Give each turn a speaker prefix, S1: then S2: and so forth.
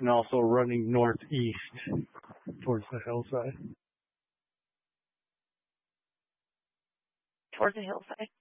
S1: and also running northeast towards the hillside.
S2: Towards the hillside.